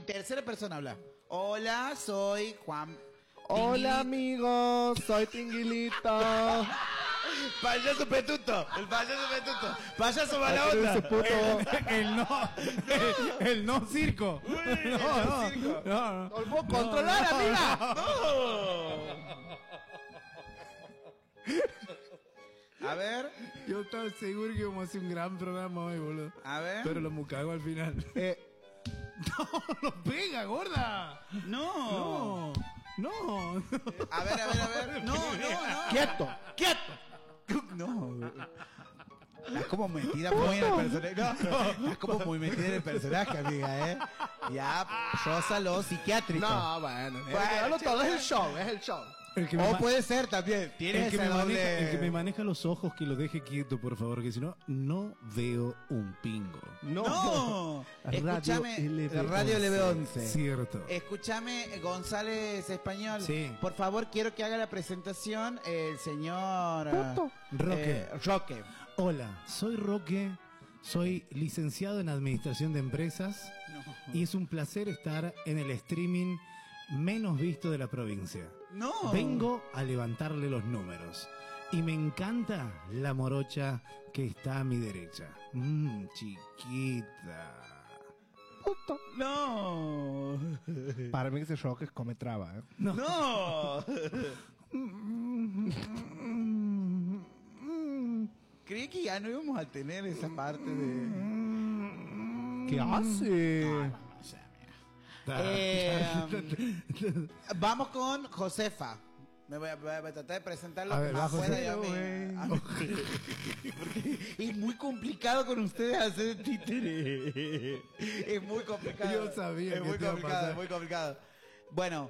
tercera persona habla. Hola, soy Juan. Hola amigos, soy Tinguilito. Payaso Petuto, el payaso Petuto. Payaso mala onda. El no circo. No lo puedo controlar, amiga. A ver. Yo estaba seguro que íbamos a hacer un gran programa hoy, boludo. A ver. Pero lo mucago al final. No, no pega, gorda. No. No. A ver. No. Quieto. No. Estás como metida muy en el personaje. No. Estás como muy metida en el personaje, amiga, ¿eh? Ya, rózalo psiquiátrico. No, bueno. Bueno, Todo es el show. O puede ser también. Tienes el que me doble. maneja los ojos, que lo deje quieto, por favor, que si no, no veo un pingo. No. Escúchame. LB11. Radio LB11. Cierto. Escúchame, González Español. Sí. Por favor, quiero que haga la presentación el señor Roque. Hola, soy Roque. Soy licenciado en Administración de Empresas. Y es un placer estar en el streaming menos visto de la provincia. No. Vengo a levantarle los números. Y me encanta la morocha que está a mi derecha. Chiquita. No. Para mí que ese Roque come traba, ¿eh? No. Creí que ya no íbamos a tener esa parte de... ¿Qué hace? Vamos con Josefa. Me voy a tratar de presentarlo A ver, más va, fuera José. porque es muy complicado con ustedes hacer títere. Es muy complicado. Yo sabía es que muy te iba a complicado, pasar. es muy complicado. Bueno.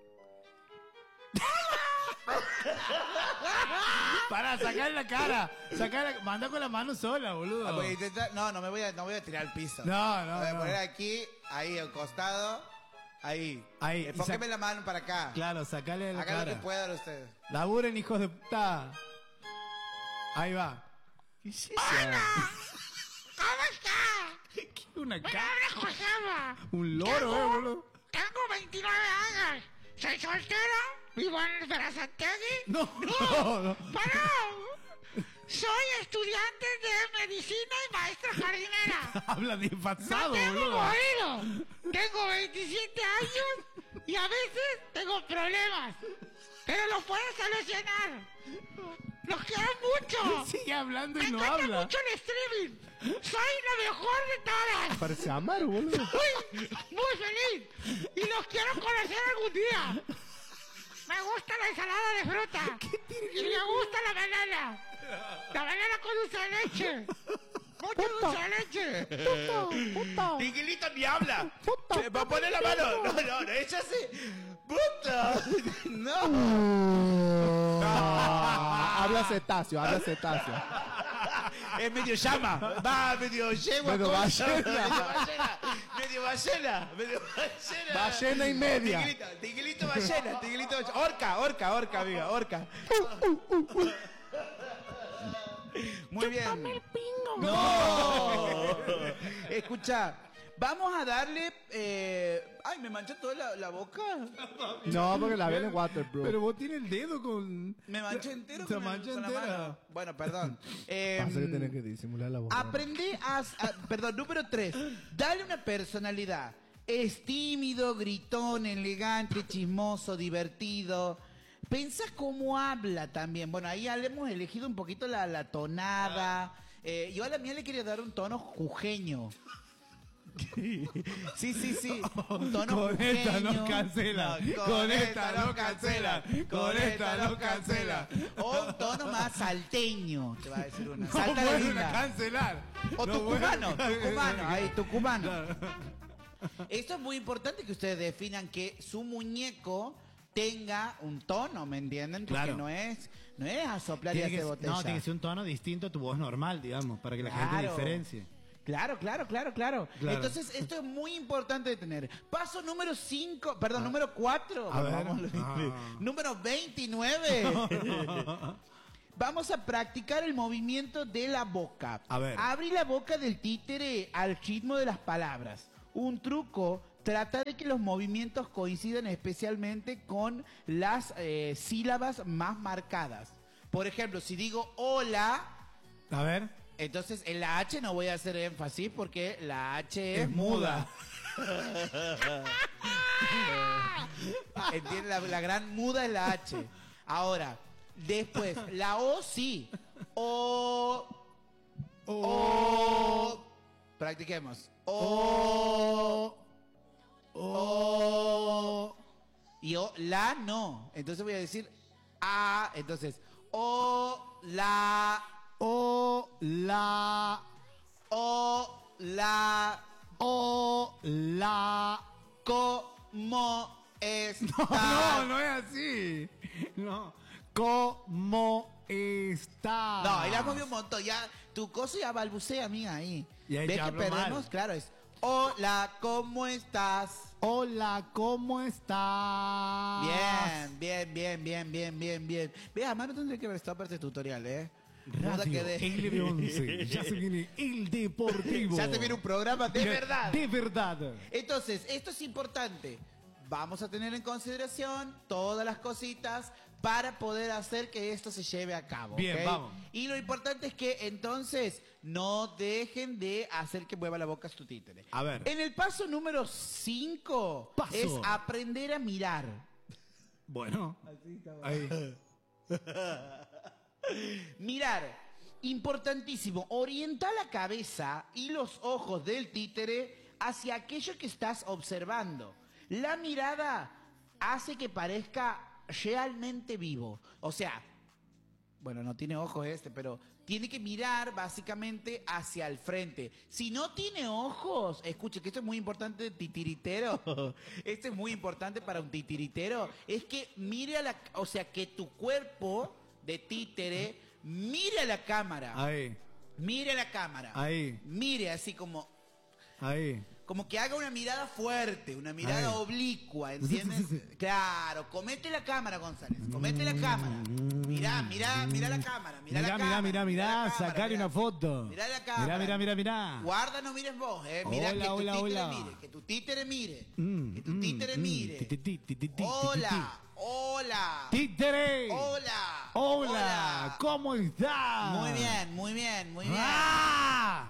Para sacar la cara. Manda con la mano sola, boludo. Voy a intentar, no me voy a tirar al piso. No, Me voy a no. poner aquí, ahí al costado, ahí. Ahí. Enfóqueme la mano para acá. Claro, sacale la Hagan lo que cara. puedan ustedes. Laburen, hijos de puta. Ahí va. ¿Qué es eso? ¿Cómo está? ¿Qué? Una Mi cara. nombre es Josefa. Un loro, boludo. Tengo 29 años. Soy soltera. Vivo en Berazategui. No. ¡Pará! Soy estudiante de medicina y maestra jardinera. Habla de No pasado, tengo boludo. marido. Tengo 27 años y a veces tengo problemas. Pero los puedo solucionar. Los quiero mucho. Sigue hablando Me y no encanta habla. mucho el streaming. Soy la mejor de todas. Parece Amaro, boludo. Estoy muy feliz y los quiero conocer algún día. Me gusta la ensalada de fruta y me gusta la banana. La banana con dulce de leche. Mucho dulce de leche. Miguelito ni habla. Va a poner la mano. No, ella sí. ¡Puta! No. Habla cetáceo. Es medio llama. Va, medio yegua. Medio con- ballena. Medio ballena. Ballena y media. Tiguilito ballena. Orca, amiga, orca. Muy bien. No. Escucha. Vamos a darle. Ay, me manchó toda la boca. No, porque la viene waterproof. Pero vos tienes el dedo con... Me manché entero Se con mancha con la entera. mano. Bueno, perdón. Pasa que tenés que disimular la boca. Aprende perdón, número 3. Dale una personalidad. Es tímido, gritón, elegante, chismoso, divertido. Pensá cómo habla también. Bueno, ahí ya le hemos elegido un poquito la tonada. Yo a la mía le quería dar un tono jujeño. Sí. Un tono Con jujeño. esta nos cancelan. No, Con esta nos cancelan. Con esta nos cancelan. O un tono más salteño, te va a decir una. No Salta la vuelven linda. a cancelar. O No tucumano, vuelven. ahí, tucumano. Esto es muy importante que ustedes definan que su muñeco tenga un tono, ¿me entienden? Porque Claro. no es a soplar y Tiene que, hacer botella. no, tiene que ser un tono distinto a tu voz normal, digamos, para que la gente Claro. diferencie. Claro. Claro. Entonces, esto es muy importante de tener. Paso número 5, perdón, número 4. A ver. Número 29. Vamos a practicar el movimiento de la boca. A ver. Abrí la boca del títere al ritmo de las palabras. Un truco trata de que los movimientos coincidan especialmente con las sílabas más marcadas. Por ejemplo, si digo hola, A ver. entonces en la H no voy a hacer énfasis porque la H es muda. ¿Entiendes? La gran muda es la H. Ahora, después, la O sí. O. Practiquemos. Y la no. Entonces voy a decir A. Entonces, la. ¿Cómo está? No es así. No. ¿Cómo está? No, y la movió un montón. Ya, tu cosa ya balbucea, amiga, ahí. Y ahí ¿Ves te que hablo perdemos? mal. Claro, es hola, ¿cómo estás? Hola, ¿cómo estás? Bien. Ve, además no tendría que haber estado parte del tutorial, ¿eh? Puta Radio que de- LB11. Ya se viene el deportivo. Ya te viene un programa de verdad. De verdad. Entonces, esto es importante. Vamos a tener en consideración todas las cositas para poder hacer que esto se lleve a cabo. Bien, ¿ok? vamos. Y lo importante es que entonces no dejen de hacer que mueva la boca su títere. A ver. En el paso número 5 Paso. es aprender a mirar. Bueno. Ahí. Mirar, importantísimo, orienta la cabeza y los ojos del títere hacia aquello que estás observando. La mirada hace que parezca realmente vivo. O sea, bueno, no tiene ojos pero tiene que mirar básicamente hacia el frente. Si no tiene ojos, escuche que esto es muy importante, titiritero. Esto es muy importante para un titiritero. Es que mire o sea, que tu cuerpo de títere mire a la cámara. Ahí. Mire a la cámara. Ahí. Mire así como Que haga una mirada fuerte, una mirada Ahí. oblicua, ¿entiendes? Claro, comete la cámara, González, comete la cámara. Mirá la cámara, mirá la cámara. Mirá, la cámara, sacale mirá. una foto. Mirá la cámara. Mirá. Guarda, no mires vos, Mirá Hola, que tu hola, títere hola. mire, que tu títere mire. Que tu títere mire. Hola. Títere. Hola. ¿Cómo estás? Muy bien. ¡Ah!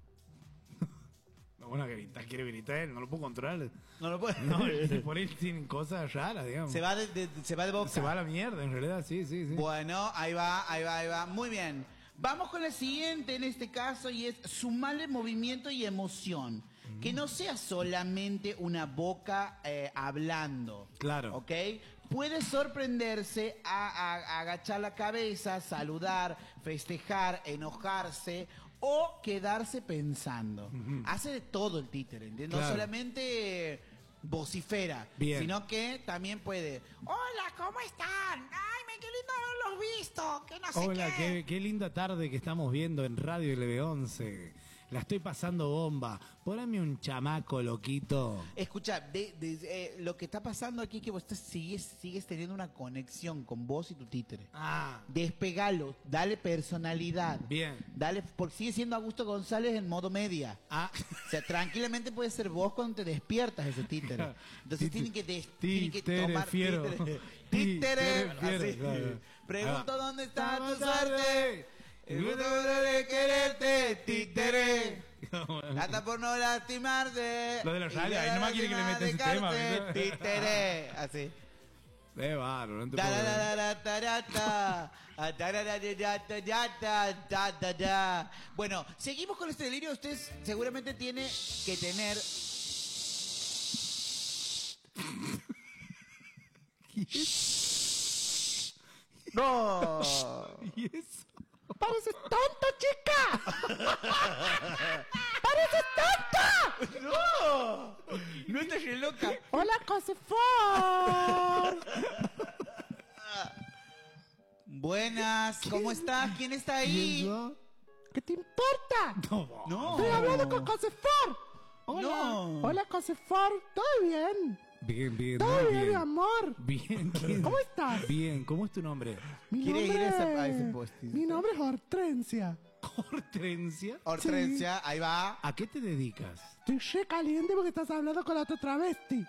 Bueno, que quiere gritar, no lo puedo controlar. No lo puedo. No, por ahí tienen cosas raras, digamos. Se va de boca. Se va a la mierda, en realidad, sí. Bueno, ahí va. Muy bien. Vamos con la siguiente en este caso y es sumarle movimiento y emoción. Que no sea solamente una boca hablando. Claro. ¿Ok? Puede sorprenderse a agachar la cabeza, saludar, festejar, enojarse o quedarse pensando. Hace de todo el títere, ¿entiendes? Claro. No solamente vocifera, Bien. sino que también puede... Hola, ¿cómo están? Ay, qué lindo haberlos visto. Que no sé Hola, qué linda tarde que estamos viendo en Radio LB11. La estoy pasando bomba. Poneme un chamaco loquito. Escucha, lo que está pasando aquí es que vos sigues teniendo una conexión con vos y tu títere. Ah. Despegalo, dale personalidad. Bien. Sigue siendo Augusto González en modo media. Ah. O sea, tranquilamente puede ser vos cuando te despiertas ese títere. Entonces tienen que Títere tomar fiero. Títere fiero, así. claro. Pregunto Ah. dónde está tu suerte. El gusto de quererte, títere. Hasta por no lastimarte. Lo de los radios, ahí nomás quiere que le meta ese tema, ¿verdad? Títere. Así. Qué bárbaro, no te puedo creer. Bueno, seguimos con este delirio. Usted seguramente tiene que tener... ¡No! ¿Y eso? ¡Pareces tonto, chica! ¡Pareces tonta! ¡No! ¡No estás re loca! ¡Hola, Josefor! Buenas, ¿cómo estás? ¿Quién está ¿Y ahí? eso? ¿Qué te importa? No. No. Estoy hablando con Josefor. Hola. No. Hola, Josefor. ¿Todo bien? Bien, Todo muy bien, mi bien. amor. Bien. ¿Cómo estás? Bien, ¿cómo es tu nombre? Mi ¿Quiere ir nombre... a ese post? Mi nombre es Hortensia. Hortensia. Hortensia, ahí va. ¿A qué te dedicas? Estoy re caliente porque estás hablando con la otra travesti.